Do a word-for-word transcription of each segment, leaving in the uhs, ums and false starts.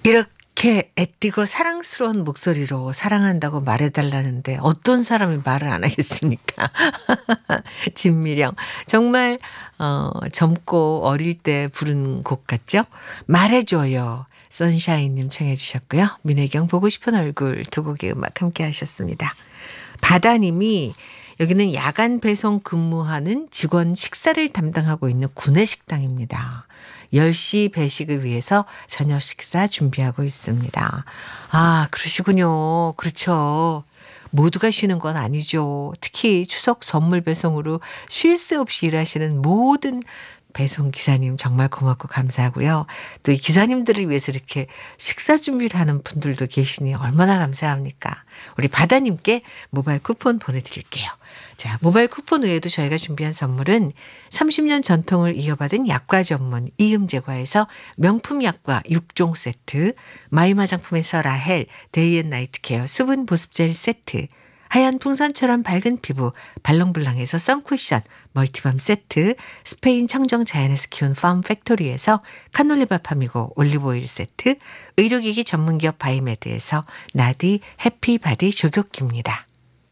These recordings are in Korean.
이렇게 애띠고 사랑스러운 목소리로 사랑한다고 말해달라는데 어떤 사람이 말을 안 하겠습니까? 진미령. 정말 어 젊고 어릴 때 부른 곡 같죠? 말해줘요. 선샤인님 청해 주셨고요. 민혜경 보고 싶은 얼굴 두 곡의 음악 함께 하셨습니다. 바다님이 여기는 야간 배송 근무하는 직원 식사를 담당하고 있는 구내식당입니다. 열 시 배식을 위해서 저녁 식사 준비하고 있습니다. 아, 그러시군요. 그렇죠. 모두가 쉬는 건 아니죠. 특히 추석 선물 배송으로 쉴 새 없이 일하시는 모든 배송 기사님 정말 고맙고 감사하고요. 또 이 기사님들을 위해서 이렇게 식사 준비를 하는 분들도 계시니 얼마나 감사합니까? 우리 바다님께 모바일 쿠폰 보내드릴게요. 자, 모바일 쿠폰 외에도 저희가 준비한 선물은 삼십 년 전통을 이어받은 약과 전문 이음제과에서 명품 약과 육 종 세트, 마임 화장품에서 라헬 데이앤나이트 케어 수분 보습젤 세트, 하얀 풍선처럼 밝은 피부 발롱블랑에서 선쿠션 멀티밤 세트, 스페인 청정 자연에서 키운 팜 팩토리에서 카놀리바 파미고 올리브오일 세트, 의료기기 전문기업 바이메드에서 나디 해피바디 조격기입니다.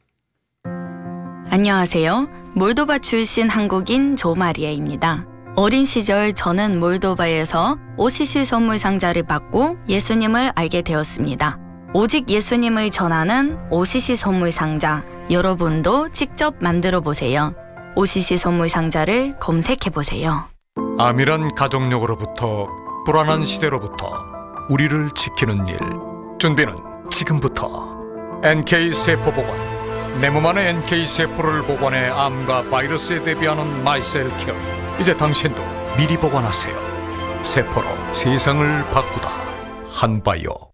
안녕하세요. 몰도바 출신 한국인 조마리아입니다. 어린 시절 저는 몰도바에서 오씨씨 선물 상자를 받고 예수님을 알게 되었습니다. 오직 예수님을 전하는 오씨씨 선물 상자, 여러분도 직접 만들어 보세요. 오씨씨 선물 상자를 검색해 보세요. 암이란 가족력으로부터 불안한 시대로부터 우리를 지키는 일. 준비는 지금부터. 엔케이 세포 보관. 내 몸 안에 엔케이 세포를 보관해 암과 바이러스에 대비하는 마이셀 케어. 이제 당신도 미리 보관하세요. 세포로 세상을 바꾸다. 한바이오.